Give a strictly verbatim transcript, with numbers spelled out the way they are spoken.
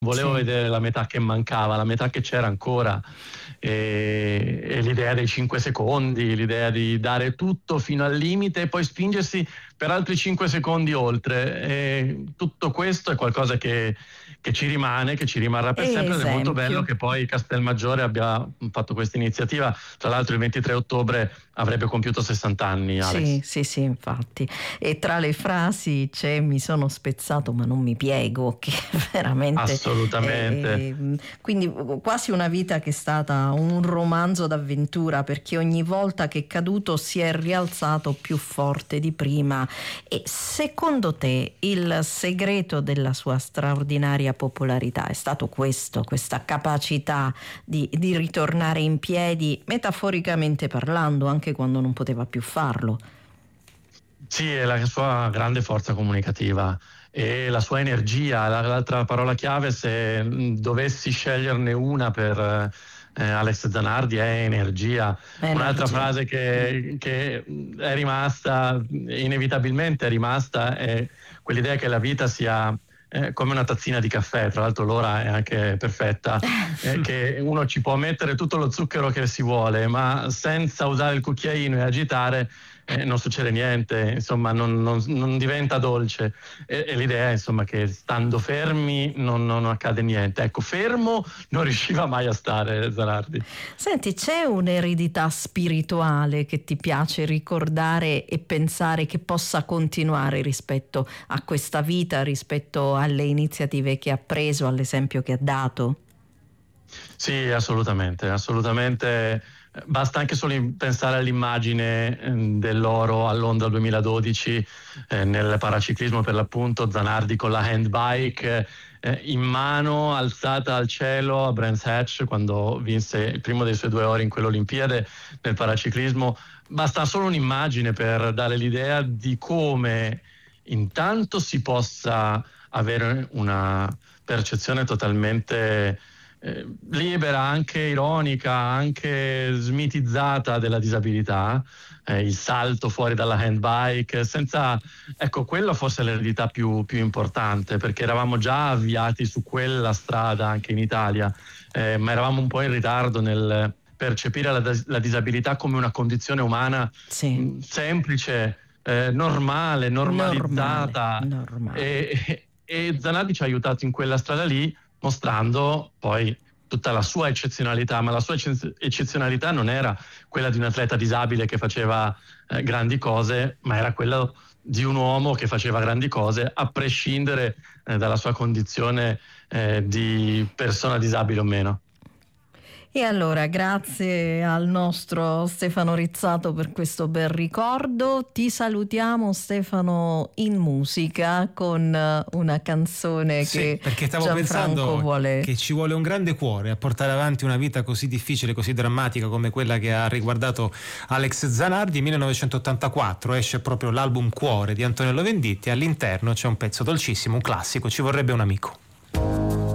volevo Sì. vedere la metà che mancava, la metà che c'era ancora, e, e l'idea dei cinque secondi, l'idea di dare tutto fino al limite e poi spingersi per altri cinque secondi oltre. E tutto questo è qualcosa che, che ci rimane, che ci rimarrà per sempre, ed è molto bello Esempio. che poi Castelmaggiore abbia fatto questa iniziativa. Tra l'altro il ventitré ottobre avrebbe compiuto sessanta anni, Alex. Sì, sì, sì, infatti. E tra le frasi c'è "mi sono spezzato ma non mi piego", che veramente Assolutamente. è, quindi quasi una vita che è stata un romanzo d'avventura, perché ogni volta che è caduto si è rialzato più forte di prima. E secondo te il segreto della sua straordinaria popolarità è stato questo, questa capacità di, di ritornare in piedi, metaforicamente parlando, anche quando non poteva più farlo? Sì, è la sua grande forza comunicativa e la sua energia. L'altra parola chiave, se dovessi sceglierne una per eh, Alex Zanardi, è energia. Un'altra Energia. frase che, che è rimasta, inevitabilmente è rimasta, è quell'idea che la vita sia eh, come una tazzina di caffè. Tra l'altro l'ora è anche perfetta, eh, che uno ci può mettere tutto lo zucchero che si vuole, ma senza usare il cucchiaino e agitare Eh, non succede niente, insomma, non, non, non diventa dolce. E, e l'idea è, insomma, che stando fermi non, non accade niente. Ecco, fermo non riusciva mai a stare Zanardi. Senti, c'è un'eredità spirituale che ti piace ricordare e pensare che possa continuare rispetto a questa vita, rispetto alle iniziative che ha preso, all'esempio che ha dato? Sì, assolutamente, assolutamente. Basta anche solo pensare all'immagine dell'oro a Londra duemiladodici, eh, nel paraciclismo per l'appunto, Zanardi con la handbike eh, in mano, alzata al cielo a Brands Hatch, quando vinse il primo dei suoi due ori in quell'Olimpiade nel paraciclismo. Basta solo un'immagine per dare l'idea di come intanto si possa avere una percezione totalmente Eh, libera, anche ironica, anche smitizzata della disabilità, eh, il salto fuori dalla handbike, senza, ecco, quella forse è l'eredità più, più importante, perché eravamo già avviati su quella strada anche in Italia, eh, ma eravamo un po' in ritardo nel percepire la, la disabilità come una condizione umana Sì. mh, semplice, eh, normale, normalizzata. Normale, normale. E, e Zanardi ci ha aiutato in quella strada lì, mostrando poi tutta la sua eccezionalità, ma la sua eccezionalità non era quella di un atleta disabile che faceva eh, grandi cose, ma era quella di un uomo che faceva grandi cose a prescindere eh, dalla sua condizione eh, di persona disabile o meno. E allora, grazie al nostro Stefano Rizzato per questo bel ricordo. Ti salutiamo, Stefano, in musica con una canzone sì, che perché stavo Gianfranco pensando vuole. che ci vuole un grande cuore a portare avanti una vita così difficile, così drammatica come quella che ha riguardato Alex Zanardi. millenovecentottantaquattro esce proprio l'album Cuore di Antonello Venditti, all'interno c'è un pezzo dolcissimo, un classico, Ci vorrebbe un amico.